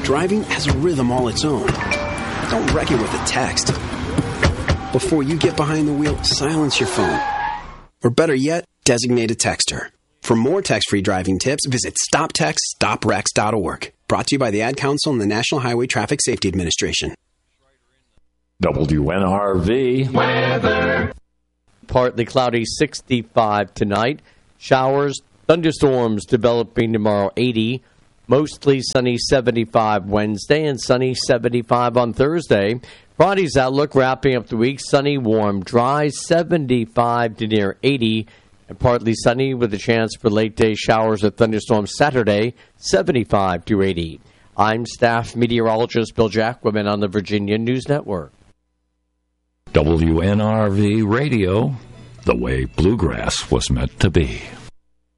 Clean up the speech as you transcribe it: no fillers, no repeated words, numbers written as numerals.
Driving has a rhythm all its own. Don't wreck it with a text. Before you get behind the wheel, silence your phone. Or better yet, designate a texter. For more text-free driving tips, visit stoptextstoprex.org. Brought to you by the Ad Council and the National Highway Traffic Safety Administration. WNRV weather. Partly cloudy, 65 tonight. Showers, thunderstorms developing tomorrow, 80. Mostly sunny, 75 Wednesday, and sunny, 75 on Thursday. Friday's outlook wrapping up the week, sunny, warm, dry, 75 to near 80. And partly sunny with a chance for late-day showers or thunderstorms Saturday, 75 to 80. I'm staff meteorologist Bill Jacquemin on the Virginia News Network. WNRV Radio, the way bluegrass was meant to be.